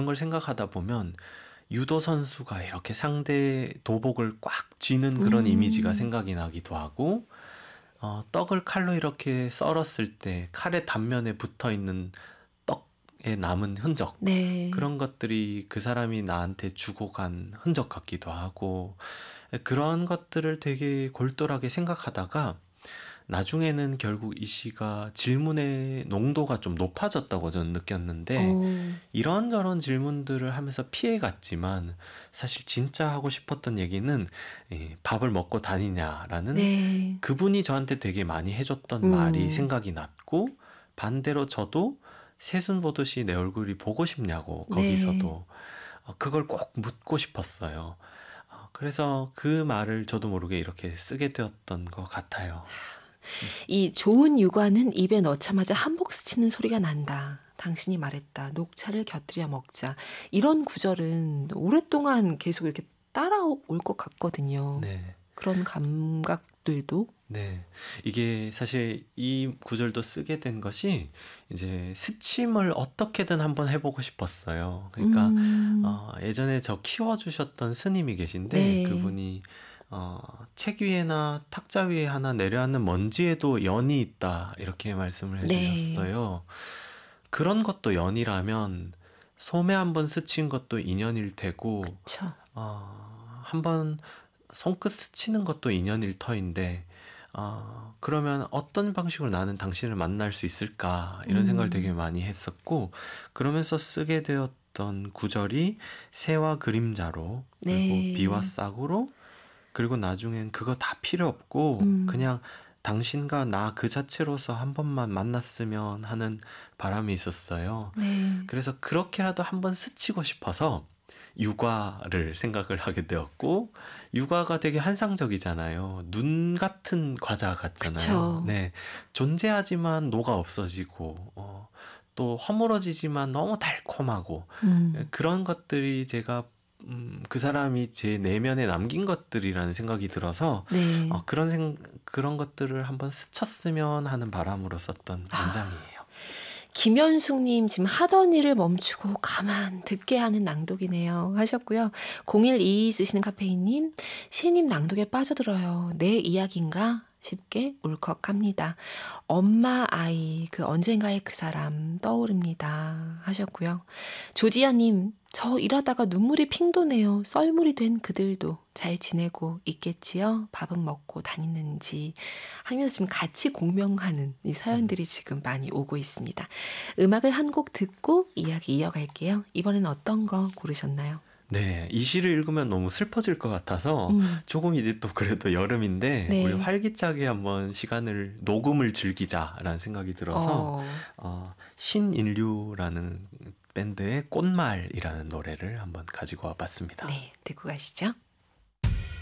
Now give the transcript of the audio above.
걸 생각하다 보면 유도 선수가 이렇게 상대 도복을 꽉 쥐는 그런 이미지가 생각이 나기도 하고 떡을 칼로 이렇게 썰었을 때 칼의 단면에 붙어 있는 떡에 남은 흔적 네. 그런 것들이 그 사람이 나한테 주고 간 흔적 같기도 하고 그런 것들을 되게 골똘하게 생각하다가 나중에는 결국 이 시가 질문의 농도가 좀 높아졌다고 저는 느꼈는데 어, 이런저런 질문들을 하면서 피해갔지만 사실 진짜 하고 싶었던 얘기는 밥을 먹고 다니냐라는 네. 그분이 저한테 되게 많이 해줬던 말이 음, 생각이 났고 반대로 저도 새순 보듯이 내 얼굴이 보고 싶냐고 네. 거기서도 그걸 꼭 묻고 싶었어요. 그래서 그 말을 저도 모르게 이렇게 쓰게 되었던 것 같아요. 이 좋은 육아는 입에 넣자마자 한복 스치는 소리가 난다. 당신이 말했다. 녹차를 곁들여 먹자. 이런 구절은 오랫동안 계속 이렇게 따라올 것 같거든요. 네. 그런 감각들도. 네. 이게 사실 이 구절도 쓰게 된 것이 이제 스침을 어떻게든 한번 해보고 싶었어요. 그러니까 음, 예전에 저 키워주셨던 스님이 계신데 네. 그분이 책 위에나 탁자 위에 하나 내려앉는 먼지에도 연이 있다 이렇게 말씀을 네. 해주셨어요. 그런 것도 연이라면 소매 한번 스친 것도 인연일 테고 그쵸. 한번 손끝 스치는 것도 인연일 터인데 그러면 어떤 방식으로 나는 당신을 만날 수 있을까 이런 생각을 되게 음, 많이 했었고 그러면서 쓰게 되었던 구절이 새와 그림자로 그리고 비와 네. 싹으로 그리고 나중엔 그거 다 필요 없고 음, 그냥 당신과 나 그 자체로서 한 번만 만났으면 하는 바람이 있었어요. 네. 그래서 그렇게라도 한번 스치고 싶어서 육아를 생각을 하게 되었고 육아가 되게 환상적이잖아요. 눈 같은 과자 같잖아요. 그쵸. 네, 존재하지만 녹아 없어지고 또 허물어지지만 너무 달콤하고 음, 그런 것들이 제가 그 사람이 제 내면에 남긴 것들이라는 생각이 들어서 네. 그런 것들을 한번 스쳤으면 하는 바람으로 썼던 아. 문장이에요. 김현숙님 지금 하던 일을 멈추고 가만 듣게 하는 낭독이네요 하셨고요. 0122 쓰시는 카페인님 시님 낭독에 빠져들어요. 내 이야기인가 싶게 울컥합니다. 엄마 아이 그 언젠가의 그 사람 떠오릅니다 하셨고요. 조지연님 저 일하다가 눈물이 핑 도네요. 썰물이 된 그들도 잘 지내고 있겠지요? 밥은 먹고 다니는지 하면서 지금 같이 공명하는 이 음. 사연들이 지금 많이 오고 있습니다. 음악을 한 곡 듣고 이야기 이어갈게요. 이번엔 어떤 거 고르셨나요? 네, 이 시를 읽으면 너무 슬퍼질 것 같아서 음, 조금 이제 또 그래도 여름인데 우리 네. 활기차게 한번 시간을 녹음을 즐기자라는 생각이 들어서 어, 신인류라는 밴드의 꽃말이라는 노래를 한번 가지고 와봤습니다. 네. 듣고 가시죠.